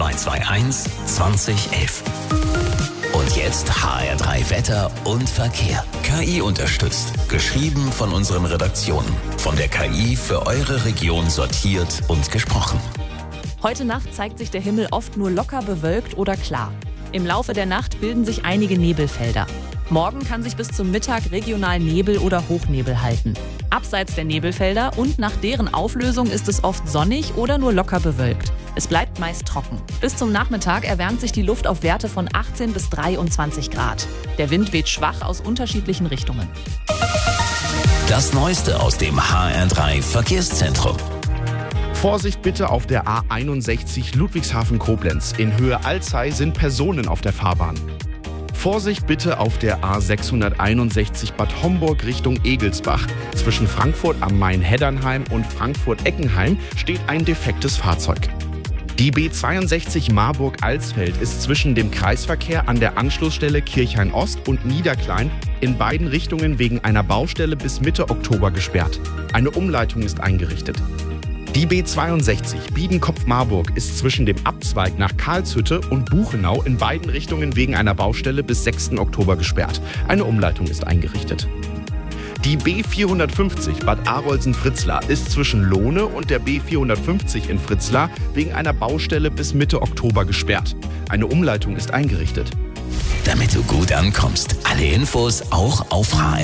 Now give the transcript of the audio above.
0221 20 11. Und jetzt HR3 Wetter und Verkehr. KI unterstützt. Geschrieben von unseren Redaktionen. Von der KI für eure Region sortiert und gesprochen. Heute Nacht zeigt sich der Himmel oft nur locker bewölkt oder klar. Im Laufe der Nacht bilden sich einige Nebelfelder. Morgen kann sich bis zum Mittag regional Nebel oder Hochnebel halten. Abseits der Nebelfelder und nach deren Auflösung ist es oft sonnig oder nur locker bewölkt. Es bleibt meist trocken. Bis zum Nachmittag erwärmt sich die Luft auf Werte von 18 bis 23 Grad. Der Wind weht schwach aus unterschiedlichen Richtungen. Das Neueste aus dem HR3 Verkehrszentrum. Vorsicht bitte auf der A61 Ludwigshafen-Koblenz. In Höhe Alzey sind Personen auf der Fahrbahn. Vorsicht bitte auf der A661 Bad Homburg Richtung Egelsbach. Zwischen Frankfurt am Main-Heddernheim und Frankfurt-Eckenheim steht ein defektes Fahrzeug. Die B62 Marburg-Alsfeld ist zwischen dem Kreisverkehr an der Anschlussstelle Kirchhain-Ost und Niederklein in beiden Richtungen wegen einer Baustelle bis Mitte Oktober gesperrt. Eine Umleitung ist eingerichtet. Die B62 Biedenkopf-Marburg ist zwischen dem Abzweig nach Karlshütte und Buchenau in beiden Richtungen wegen einer Baustelle bis 6. Oktober gesperrt. Eine Umleitung ist eingerichtet. Die B450 Bad Arolsen-Fritzlar ist zwischen Lohne und der B450 in Fritzlar wegen einer Baustelle bis Mitte Oktober gesperrt. Eine Umleitung ist eingerichtet. Damit du gut ankommst. Alle Infos auch auf hr